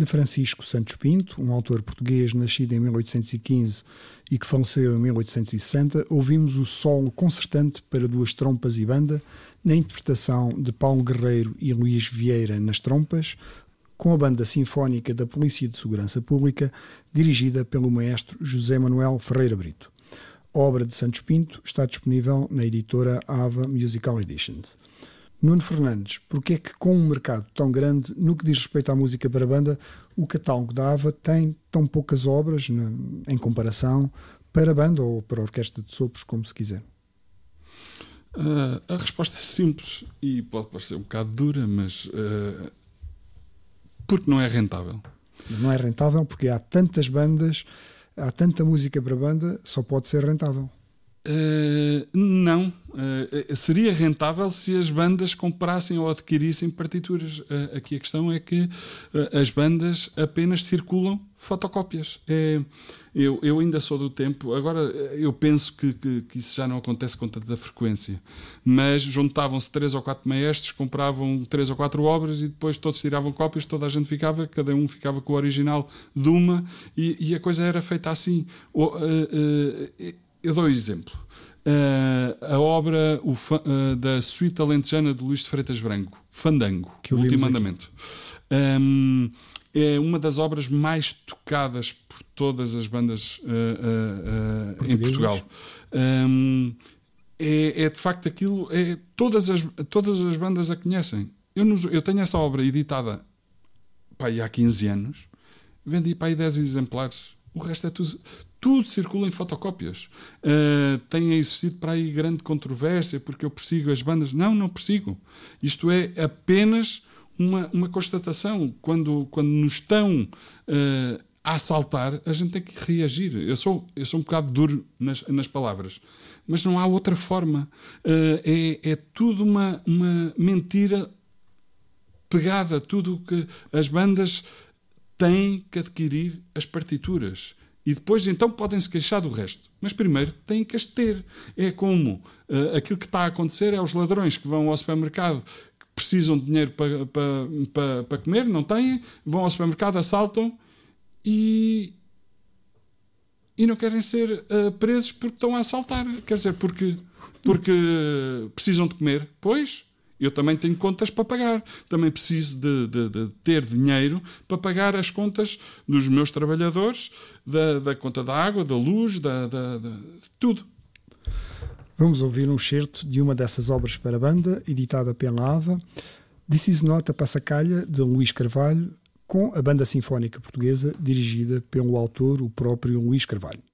de Francisco Santos Pinto, um autor português nascido em 1815 e que faleceu em 1860, ouvimos o solo concertante para duas trompas e banda, na interpretação de Paulo Guerreiro e Luís Vieira nas trompas, com a Banda Sinfónica da Polícia de Segurança Pública, dirigida pelo maestro José Manuel Ferreira Brito. A obra de Santos Pinto está disponível na editora Ava Musical Editions. Nuno Fernandes, porque é que com um mercado tão grande, no que diz respeito à música para banda, o catálogo da Ava tem tão poucas obras, em comparação, para banda ou para orquestra de sopros, como se quiser? A resposta é simples e pode parecer um bocado dura, mas porque não é rentável. Não é rentável porque há tantas bandas, há tanta música para banda, só pode ser rentável. Não. Seria rentável se as bandas comprassem ou adquirissem partituras. Aqui a questão é que as bandas apenas circulam fotocópias. Eu ainda sou do tempo, agora eu penso que isso já não acontece com tanta frequência, mas juntavam-se 3 ou 4 maestros, compravam 3 ou 4 obras e depois todos tiravam cópias, toda a gente ficava, cada um ficava com o original de uma e a coisa era feita assim. Eu dou um exemplo. A obra da Suíte Alentejana de Luís de Freitas Branco, Fandango, o Último Mandamento. É uma das obras mais tocadas por todas as bandas em Portugal. É de facto aquilo, todas as bandas a conhecem. Eu tenho essa obra editada há 15 anos, vendi aí 10 exemplares. O resto é tudo circula em fotocópias. Tem existido para aí grande controvérsia porque eu persigo as bandas. Não persigo. Isto é apenas uma constatação. Quando nos estão a assaltar, a gente tem que reagir. Eu sou um bocado duro nas palavras, mas não há outra forma. É tudo uma mentira pegada. Tudo que as bandas têm que adquirir as partituras. E depois então podem-se queixar do resto. Mas primeiro têm que as ter. É como aquilo que está a acontecer é os ladrões que vão ao supermercado, que precisam de dinheiro para comer, não têm, vão ao supermercado, assaltam e não querem ser presos porque estão a assaltar. Quer dizer, porque precisam de comer. Pois, eu também tenho contas para pagar. Também preciso de ter dinheiro para pagar as contas dos meus trabalhadores, da conta da água, da luz, de tudo. Vamos ouvir um excerto de uma dessas obras para banda, editada pela Ava, This is Not a Passacaglia, de Luís Carvalho, com a Banda Sinfónica Portuguesa, dirigida pelo autor, o próprio Luís Carvalho.